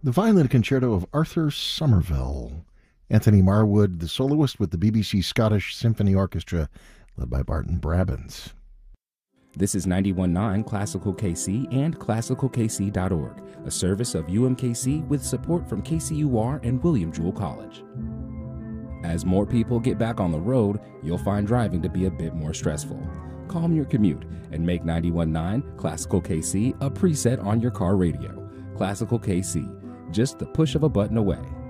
The Violin Concerto of Arthur Somerville. Anthony Marwood, the soloist with the BBC Scottish Symphony Orchestra, led by Barton Brabbins. This is 91.9 Classical KC and ClassicalKC.org, a service of UMKC with support from KCUR and William Jewell College. As more people get back on the road, you'll find driving to be a bit more stressful. Calm your commute and make 91.9 Classical KC a preset on your car radio. Classical KC, just the push of a button away.